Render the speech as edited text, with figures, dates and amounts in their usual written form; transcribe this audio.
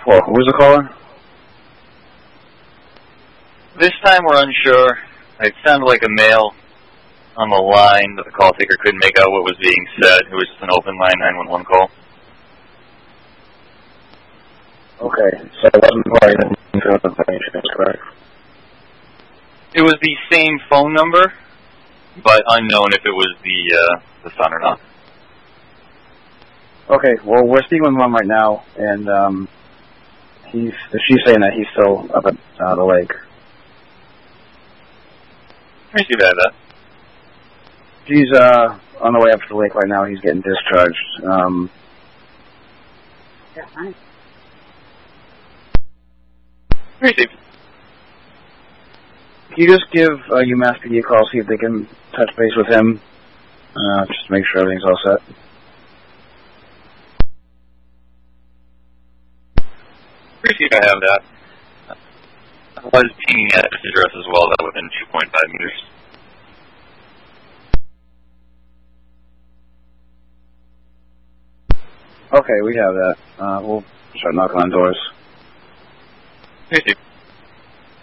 Well, who was the caller? This time we're unsure. It sounded like a male on the line, but the call taker couldn't make out what was being said. It was just an open line 911 call. Okay, so it wasn't quite correct? It was the same phone number, but unknown if it was the son or not. Okay, well, we're speaking with mom right now, and she's saying that he's still up at the lake. Let me see that. He's on the way up to the lake right now. He's getting discharged. Yeah, fine. Received. Can you just give UMass PD a call, see if they can touch base with him, just to make sure everything's all set? Received, I have that. I was pinging at this address as well, that within 2.5 meters. Okay, we have that. We'll start knocking on doors. Received.